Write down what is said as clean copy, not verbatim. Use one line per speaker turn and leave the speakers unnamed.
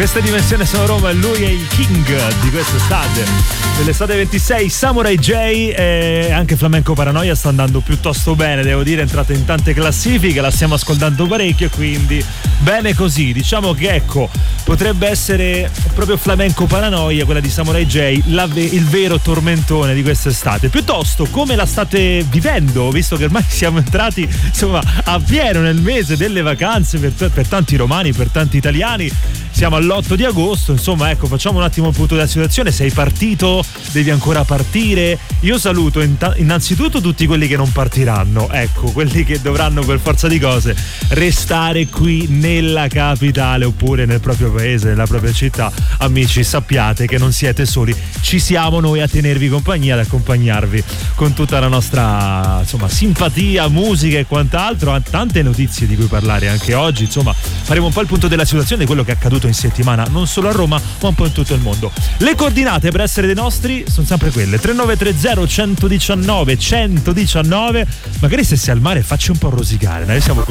Questa dimensione sono Roma e lui è il king di quest'estate, dell'estate 26. Samurai J e anche Flamenco Paranoia sta andando piuttosto bene, devo dire, è entrata in tante classifiche, la stiamo ascoltando parecchio e quindi bene così. Diciamo che ecco, potrebbe essere proprio Flamenco Paranoia, quella di Samurai J, il vero tormentone di quest'estate. Piuttosto, come la state vivendo, visto che ormai siamo entrati insomma a pieno nel mese delle vacanze per tanti romani, per tanti italiani. Siamo all'8 di agosto, insomma, ecco, facciamo un attimo il punto della situazione. Sei partito? Devi ancora partire? Io saluto innanzitutto tutti quelli che non partiranno, ecco, quelli che dovranno per forza di cose restare qui nella capitale oppure nel proprio paese, nella propria città. Amici, sappiate che non siete soli, ci siamo noi a tenervi compagnia, ad accompagnarvi con tutta la nostra, insomma, simpatia, musica e quant'altro. Tante notizie di cui parlare anche oggi, insomma, faremo un po' il punto della situazione di quello che è accaduto in settimana, non solo a Roma ma un po' in tutto il mondo. Le coordinate per essere dei nostri sono sempre quelle: 3930 119 119. Magari se sei al mare facci un po' rosicare, noi siamo qui.